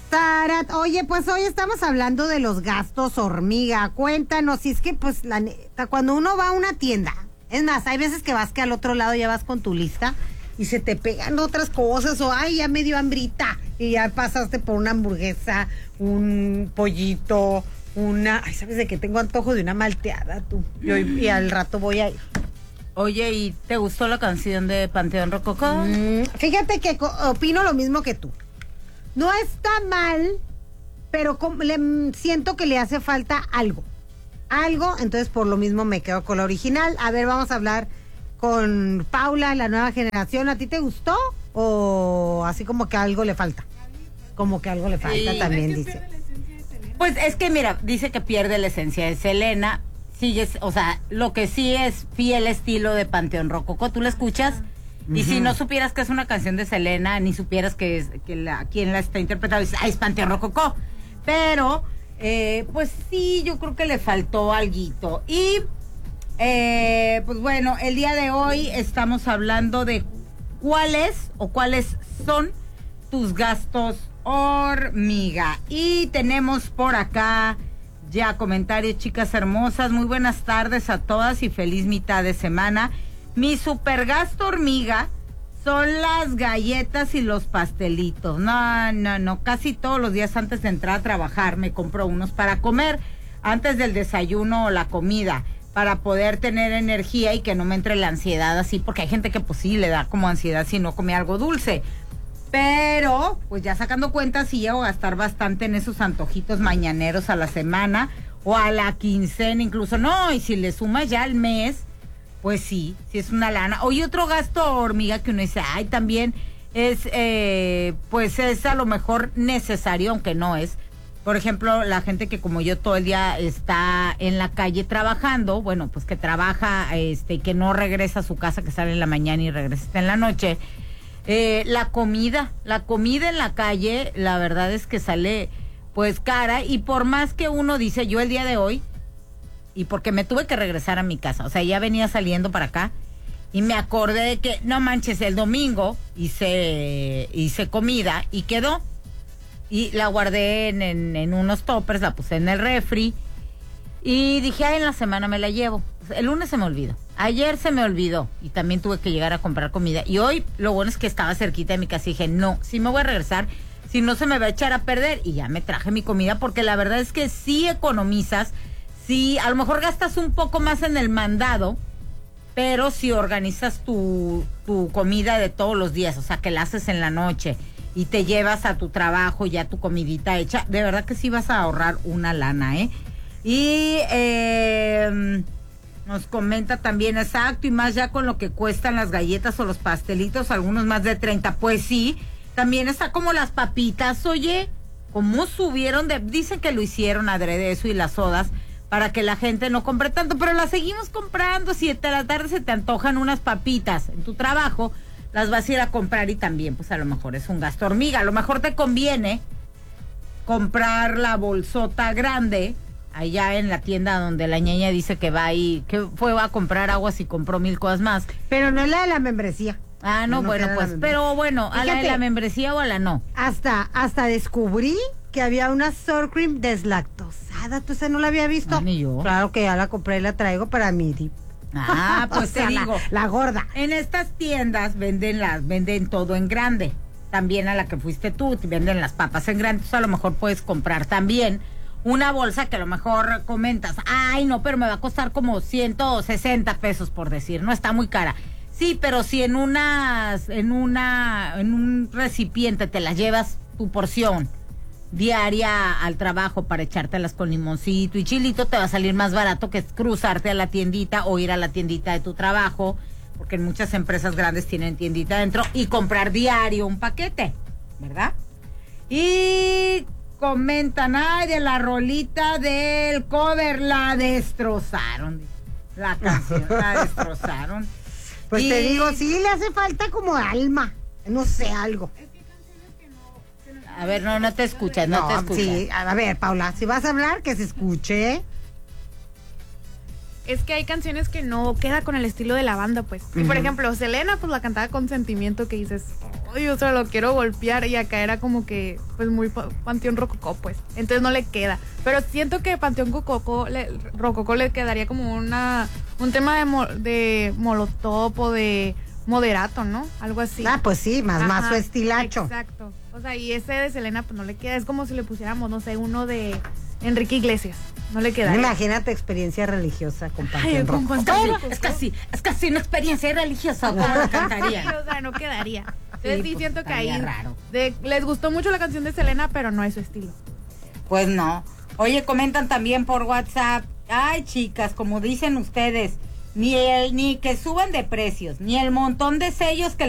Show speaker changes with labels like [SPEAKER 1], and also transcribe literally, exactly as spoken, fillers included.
[SPEAKER 1] Sarat, oye, pues hoy estamos hablando de los gastos hormiga. Cuéntanos, si es que pues la neta, cuando uno va a una tienda, es más, hay veces que vas que al otro lado ya vas con tu lista y se te pegan otras cosas, o ay, ya me dio hambrita y ya pasaste por una hamburguesa, un pollito, una, ay, ¿sabes de qué? Tengo antojo de una malteada, tú, y, hoy, y al rato voy a ir.
[SPEAKER 2] Oye, ¿y te gustó la canción de Panteón Rococó?
[SPEAKER 1] Mm, fíjate que opino lo mismo que tú. No está mal, pero como le, siento que le hace falta algo. Algo, entonces por lo mismo me quedo con la original. A ver, vamos a hablar con Paula, la nueva generación. ¿A ti te gustó? ¿O así como que algo le falta? Como que algo le falta sí, también, dice.
[SPEAKER 2] Pues es que mira, dice que pierde la esencia de Selena. Sigues, o sea, lo que sí es fiel estilo de Panteón Rococó. ¿Tú la escuchas? Y uh-huh. Si no supieras que es una canción de Selena, ni supieras que es que la quién la está interpretando, dices, ay, es Panteón Rococó. Pero, eh, pues sí, yo creo que le faltó alguito. Y, eh, pues bueno, el día de hoy estamos hablando de cuáles o cuáles son tus gastos hormiga. Y tenemos por acá ya comentarios, chicas hermosas. Muy buenas tardes a todas y feliz mitad de semana. Mi super gasto hormiga son las galletas y los pastelitos. No, no, no. Casi todos los días antes de entrar a trabajar me compro unos para comer antes del desayuno o la comida, para poder tener energía y que no me entre la ansiedad así, porque hay gente que pues sí le da como ansiedad si no come algo dulce. Pero, pues ya sacando cuentas, sí llego a gastar bastante en esos antojitos mañaneros a la semana o a la quincena incluso. No, y si le sumas ya al mes, pues sí, sí es una lana. Oye, otro gasto hormiga que uno dice, ay, también es, eh, pues es a lo mejor necesario, aunque no es. Por ejemplo, la gente que como yo todo el día está en la calle trabajando, bueno, pues que trabaja, este, que no regresa a su casa, que sale en la mañana y regresa en la noche. Eh, la comida, la comida en la calle, la verdad es que sale pues cara, y por más que uno dice, yo el día de hoy, y porque me tuve que regresar a mi casa, o sea, ya venía saliendo para acá, y me acordé de que, no manches, el domingo hice, hice comida, y quedó, y la guardé en, en, en unos toppers, la puse en el refri, y dije, ay, en la semana me la llevo. El lunes se me olvidó, ayer se me olvidó, y también tuve que llegar a comprar comida, y hoy lo bueno es que estaba cerquita de mi casa, y dije, no, si me voy a regresar, si no se me va a echar a perder, y ya me traje mi comida, porque la verdad es que sí economizas. Sí, a lo mejor gastas un poco más en el mandado, pero si organizas tu, tu comida de todos los días, o sea, que la haces en la noche y te llevas a tu trabajo ya tu comidita hecha, de verdad que sí vas a ahorrar una lana, ¿eh? Y eh, nos comenta también, exacto, y más ya con lo que cuestan las galletas o los pastelitos, algunos más de treinta, pues sí, también está como las papitas, oye, ¿cómo subieron? De, dicen que lo hicieron adrede eso y las sodas, para que la gente no compre tanto, pero las seguimos comprando. Si a la tarde se te antojan unas papitas en tu trabajo, las vas a ir a comprar, y también pues a lo mejor es un gasto hormiga. A lo mejor te conviene comprar la bolsota grande allá en la tienda donde la ñeña dice que va y que fue va a comprar aguas y compró mil cosas más.
[SPEAKER 1] Pero no es la de la membresía.
[SPEAKER 2] Ah, no, no bueno, pues, pero bueno, fíjate, a la de la membresía o a la no.
[SPEAKER 1] Hasta, hasta descubrí que había una sour cream deslactosada. ¿Tú esa no la había visto?
[SPEAKER 2] No, ni yo.
[SPEAKER 1] Claro que ya la compré y la traigo para mi dip.
[SPEAKER 2] Ah, pues
[SPEAKER 1] o sea,
[SPEAKER 2] te digo.
[SPEAKER 1] La, la gorda.
[SPEAKER 2] En estas tiendas venden las, venden todo en grande. También a la que fuiste tú, te venden las papas en grande. Entonces a lo mejor puedes comprar también una bolsa que a lo mejor comentas, ay no, pero me va a costar como ciento sesenta pesos por decir, no está muy cara. Sí, pero si en unas, en una, en un recipiente te las llevas tu porción diaria al trabajo para echártelas con limoncito y chilito, te va a salir más barato que cruzarte a la tiendita o ir a la tiendita de tu trabajo, porque en muchas empresas grandes tienen tiendita adentro, y comprar diario un paquete, ¿verdad? Y comentan, ay, de la rolita del cover, la destrozaron, la canción, la destrozaron.
[SPEAKER 1] Pues y... te digo, sí le hace falta como alma, no sé, algo.
[SPEAKER 2] A ver, no, no te escuchas, no, no te escuchas.
[SPEAKER 1] Sí, a ver, Paula, si vas a hablar, que se escuche.
[SPEAKER 3] Es que hay canciones que no queda con el estilo de la banda, pues. Uh-huh. Y por ejemplo, Selena, pues la cantaba con sentimiento, que dices, ay, o sea, lo quiero golpear, y acá era como que, pues, muy pa- Panteón Rococó, pues, entonces no le queda, pero siento que Panteón Rococó le, Rococó le quedaría como una, un tema de, mo, de Molotov o de Moderato, ¿no? Algo así.
[SPEAKER 1] Ah, pues sí, más, más
[SPEAKER 3] Ajá,
[SPEAKER 1] su estilacho.
[SPEAKER 3] Exacto, o sea, y ese de Selena, pues, no le queda, es como si le pusiéramos, no sé, uno de Enrique Iglesias, no le queda.
[SPEAKER 1] Imagínate experiencia religiosa con
[SPEAKER 3] Ay,
[SPEAKER 1] Panteón
[SPEAKER 3] con
[SPEAKER 1] Rococó.
[SPEAKER 3] Panteón
[SPEAKER 2] Bueno, es casi, es casi una experiencia religiosa, como la
[SPEAKER 3] Sí,
[SPEAKER 2] cantarían.
[SPEAKER 3] o sea, no quedaría. Entonces sí,
[SPEAKER 2] pues,
[SPEAKER 3] siento que ahí
[SPEAKER 2] estaría raro.
[SPEAKER 3] de- les gustó mucho la canción de Selena, pero no es su estilo.
[SPEAKER 2] Pues no. Oye, comentan también por WhatsApp. Ay, chicas, como dicen ustedes, ni el, ni que suban de precios, ni el montón de sellos que